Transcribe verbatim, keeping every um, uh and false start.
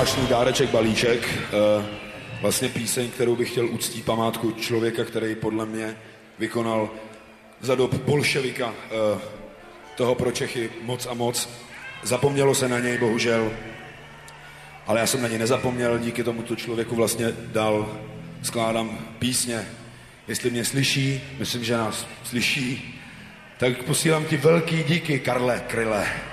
zvláštní dáreček balíček, vlastně píseň, kterou bych chtěl uctít památku člověka, který podle mě vykonal za dob bolševika toho pro Čechy moc a moc. Zapomnělo se na něj, bohužel, ale já jsem na něj nezapomněl, díky tomuto člověku vlastně dal, skládám písně. Jestli mě slyší, myslím, že nás slyší, tak posílám ti velký díky, Karle Kryle.